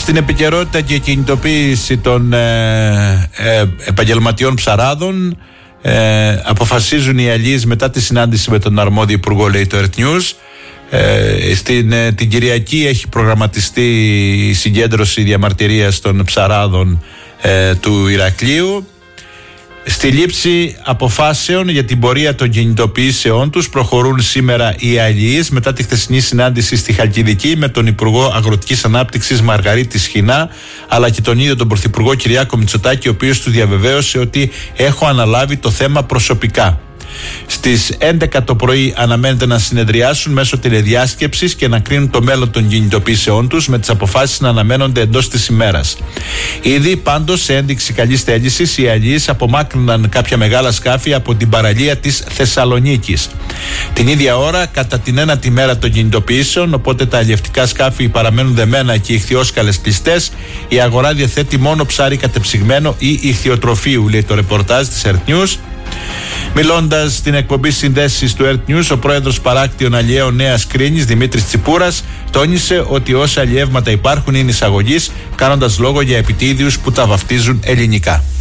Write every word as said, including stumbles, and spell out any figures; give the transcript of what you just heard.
Στην επικαιρότητα και κινητοποίηση των ε, ε, επαγγελματιών ψαράδων, ε, αποφασίζουν οι αλλοίς μετά τη συνάντηση με τον αρμόδιο υπουργό, λέει το Earth News. Ε, στην, ε, την Κυριακή έχει προγραμματιστεί η συγκέντρωση διαμαρτυρίας των ψαράδων ε, του Ηρακλείου. Στη λήψη αποφάσεων για την πορεία των κινητοποιήσεών τους προχωρούν σήμερα οι αλλοίς μετά τη χθεσινή συνάντηση στη Χαλκιδική με τον Υπουργό Αγροτικής Ανάπτυξης Μαργαρίτη Σχοινά, αλλά και τον ίδιο τον Πρωθυπουργό Κυριάκο Μητσοτάκη, ο οποίος του διαβεβαίωσε ότι έχω αναλάβει το θέμα προσωπικά. Στις έντεκα το πρωί αναμένεται να συνεδριάσουν μέσω τηλεδιάσκεψης και να κρίνουν το μέλλον των κινητοποιήσεών τους, με τις αποφάσεις να αναμένονται εντός της ημέρας. Ήδη πάντως, σε ένδειξη καλής θέλησης, οι αλλοίς απομάκρυναν κάποια μεγάλα σκάφη από την παραλία της Θεσσαλονίκης την ίδια ώρα, κατά την ένατη μέρα των κινητοποιήσεων, οπότε τα αλλιευτικά σκάφη παραμένουν δεμένα και οι ιχθυόσκαλες κλειστές. Η αγορά διαθέτει μόνο ψάρι κατεψυγμένο ή ιχθυοτροφίου, λέει το ρεπορτάζ της Earth News. Μιλώντας στην εκπομπή Συνδέσεις του Earth News, ο πρόεδρος παράκτιων αλλιέων Νέας Κρίνης, Δημήτρης Τσιπούρας, τόνισε ότι όσα αλλιεύματα υπάρχουν είναι εισαγωγής, κάνοντας λόγο για επιτίδιους που τα βαφτίζουν ελληνικά.